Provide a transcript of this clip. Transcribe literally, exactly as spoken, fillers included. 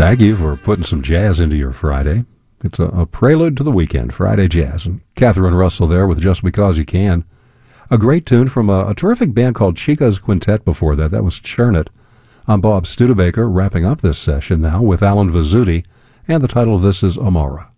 Thank you for putting some jazz into your Friday. It's a, a prelude to the weekend, Friday Jazz. And Catherine Russell there with Just Because You Can. A great tune from a, a terrific band called Chica's Quintet before that. That was Churn It. I'm Bob Studebaker, wrapping up this session now with Alan Vizzuti, and the title of this is Amara.